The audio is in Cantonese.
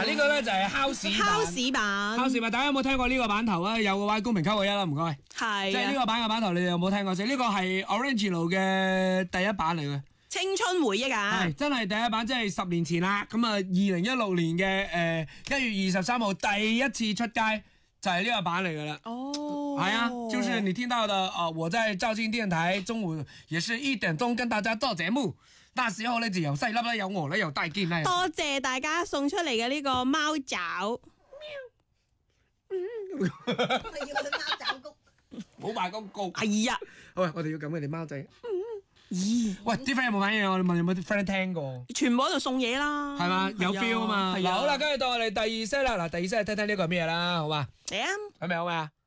嗱，呢個咧就係烤屎版。 烤屎版， 烤屎版，大家有冇聽過呢個版頭啊？有嘅話，公屏扣個一啦，唔該。 係即係呢個版嘅版頭，你哋有冇聽過先？呢個係 Orangelo 嘅第一版嚟嘅。 青春回憶啊！ 係真係第一版，即係10年前啦。咁啊，2016年嘅1月23號第一次出街就係呢個版嚟噶啦。 哦， 係啊，就是你聽到的我在肇慶電台中午也是1點鐘跟大家做節目，那時候咧就有細粒啦，有我咧，有大健咧。 多謝大家送出嚟嘅呢個貓爪。 要去貓爪谷。 冇賣咁高。 哎呀， 喂，我哋要咁嘅哋貓仔。 咦？ 喂，啲 friend 有冇反應啊？我哋問有冇啲 friend 聽過？ 全部喺度送嘢啦， 係嘛？有 feel 啊嘛。 係啊， 好啦，跟住到我哋第二 set 啦。嗱，第二 set 聽聽呢個係咩啦，好嘛？ 嚟啊！ 係咪好未啊？